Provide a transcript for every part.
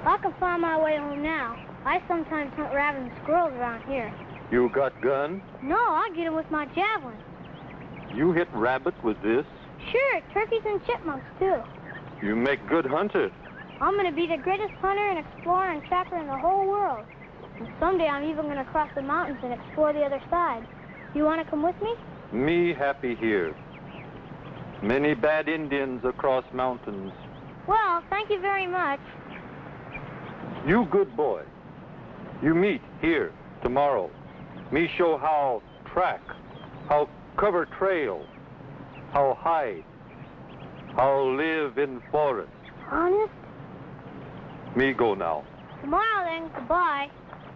I can find my way home now. I sometimes hunt rabbits and squirrels around here. You got gun? No, I get 'em with my javelin. You hit rabbit with this? Sure, turkeys and chipmunks, too. You make good hunter. I'm going to be the greatest hunter and explorer and trapper in the whole world. And someday I'm even going to cross the mountains and explore the other side. You want to come with me? Me happy here. Many bad Indians across mountains. Well, thank you very much. You good boy. You meet here tomorrow. Me show how track, how cover trail, how hide, how live in forest. Honest? Me go now. Tomorrow then, goodbye.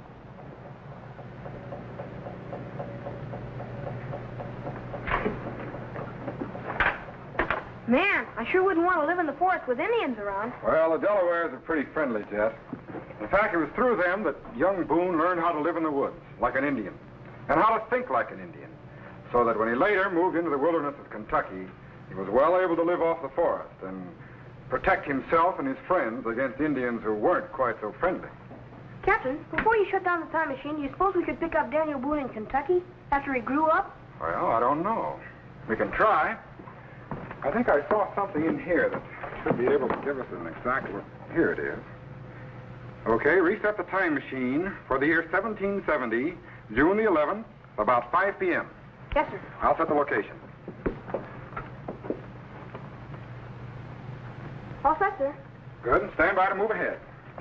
Man, I sure wouldn't want to live in the forest with Indians around. Well, the Delawares are pretty friendly, Jet. In fact, it was through them that young Boone learned how to live in the woods, like an Indian, and how to think like an Indian, so that when he later moved into the wilderness of Kentucky, he was well able to live off the forest and protect himself and his friends against Indians who weren't quite so friendly. Captain, before you shut down the time machine, do you suppose we could pick up Daniel Boone in Kentucky after he grew up? Well, I don't know. We can try. I think I saw something in here that should be able to give us an exact... Here it is. Okay, reset the time machine for the year 1770, June the 11th, about 5 p.m. Yes, sir. I'll set the location. All set, sir. Good, and stand by to move ahead.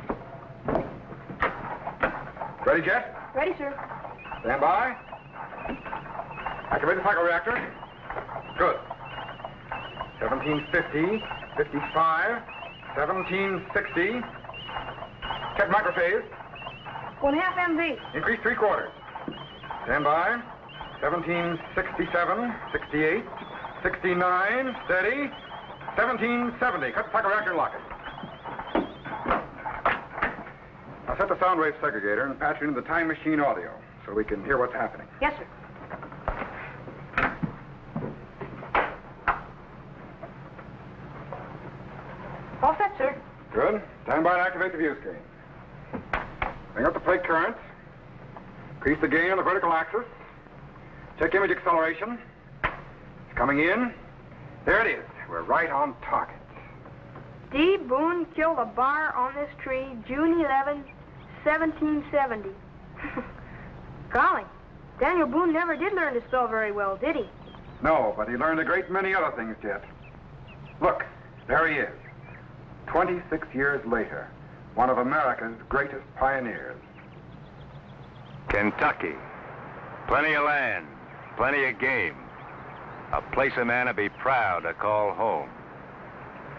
Ready, Jet? Ready, sir. Stand by. Activate the cycle reactor. Good. 1750, 55, 1760. Check microphase. 1/2 MV. Increase 3/4. Stand by. 1767, 68, 69, steady. 1770. Cut the cycle reactor and lock it. Now set the sound wave segregator and patch it into the time machine audio so we can hear what's happening. Yes, sir. All set, sir. Good. Stand by to activate the view screen. Bring up the plate currents. Increase the gain on the vertical axis. Check image acceleration. It's coming in. There it is. We're right on target. D. Boone killed a bar on this tree, June 11, 1770. Golly, Daniel Boone never did learn to spell very well, did he? No, but he learned a great many other things, Jet. Look, there he is. 26 years later, one of America's greatest pioneers. Kentucky. Plenty of land, plenty of game. A place a man would be proud to call home.